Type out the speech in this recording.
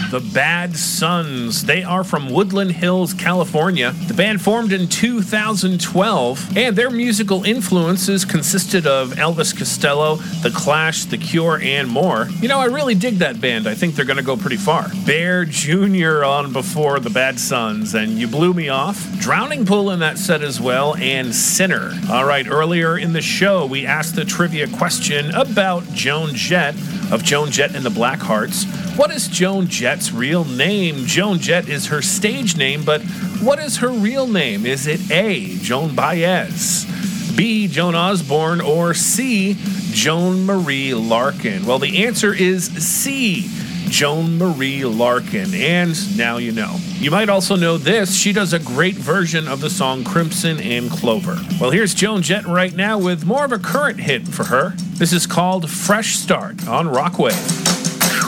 the Bad Sons. They are from Woodland Hills, California. The band formed in 2012, and their musical influences consisted of Elvis Costello, The Clash, The Cure, and more. You know, I really dig that band. I think they're going to go pretty far. Bear Jr. on before the Bad Sons, and You Blew Me Off. Drowning Pool in that set as well, and Sinner. All right, earlier in the show, we asked the trivia question about Joan Jett of Joan Jett and the Blackhearts. What is Joan Jett's real name? Joan Jett is her stage name, but what is her real name? Is it A, Joan Baez, B, Joan Osborne, or C, Joan Marie Larkin? Well, the answer is C, Joan Marie Larkin, and now you know. You might also know this. She does a great version of the song Crimson and Clover. Well, here's Joan Jett right now with more of a current hit for her. This is called Fresh Start on Rockwave.